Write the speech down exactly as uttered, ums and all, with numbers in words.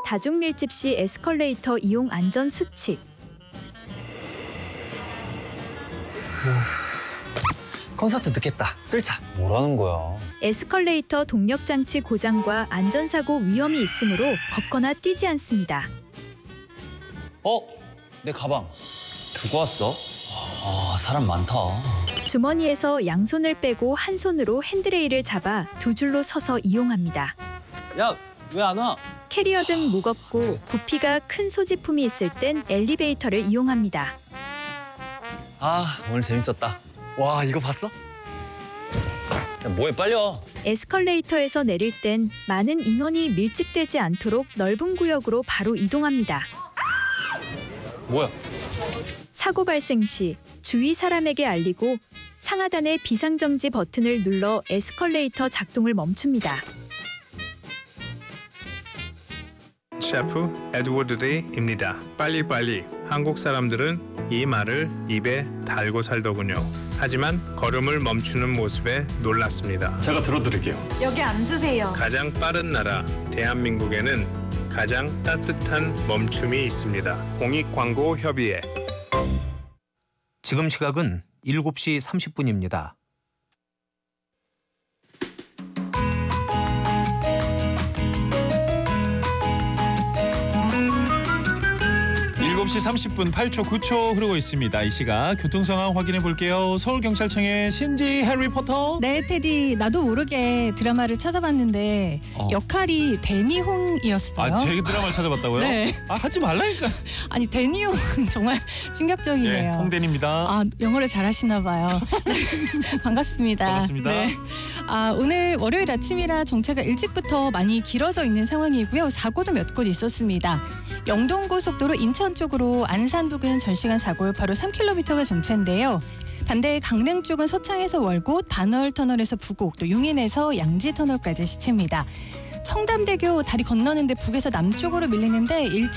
다중밀집 시 에스컬레이터 이용 안전 수칙. 콘서트 늦겠다. 뚫자. 뭐라는 거야? 에스컬레이터 동력장치 고장과 안전사고 위험이 있으므로 걷거나 뛰지 않습니다. 어? 내 가방. 두고 왔어? 아, 사람 많다. 주머니에서 양손을 빼고 한 손으로 핸드레일을 잡아 두 줄로 서서 이용합니다. 야, 왜 안 와? 캐리어 등 무겁고 부피가 큰 소지품이 있을 땐 엘리베이터를 이용합니다. 아, 오늘 재밌었다. 와, 이거 봤어? 야, 뭐해, 빨리 와. 에스컬레이터에서 내릴 땐 많은 인원이 밀집되지 않도록 넓은 구역으로 바로 이동합니다. 뭐야? 사고 발생 시 주위 사람에게 알리고 상하단의 비상정지 버튼을 눌러 에스컬레이터 작동을 멈춥니다. 셰프 에드워드 레이입니다. 빨리빨리. 한국 사람들은 이 말을 입에 달고 살더군요. 하지만 걸음을 멈추는 모습에 놀랐습니다. 제가 들어드릴게요. 여기 앉으세요. 가장 빠른 나라 대한민국에는 가장 따뜻한 멈춤이 있습니다. 공익광고협의회. 지금 시각은 일곱 시 삼십 분입니다. 일곱 시 삼십 분 팔 초 구 초 흐르고 있습니다. 이 시각 교통 상황 확인해 볼게요. 서울경찰청의 신지 해리포터. 네, 테디. 나도 모르게 드라마를 찾아봤는데 어. 역할이 데니홍이었어요. 아, 제 드라마를 찾아봤다고요? 네. 아, 하지 말라니까. 아니, 데니홍 정말 충격적이네요. 네, 홍대니입니다. 아, 영어를 잘하시나 봐요. 반갑습니다. 반갑습니다. 네. 아, 오늘 월요일 아침이라 정체가 일찍부터 많이 길어져 있는 상황이고요. 사고도 몇 곳 있었습니다. 영동고속도로 인천 쪽으로 안산 부근 전시간 사고 여파로 삼 킬로미터가 정체인데요. 반대 강릉 쪽은 서창에서 월곶, 단월 터널에서 부곡, 또 용인에서 양지 터널까지 시체입니다. 청담대교 다리 건너는데 북에서 남쪽으로 밀리는데 일 차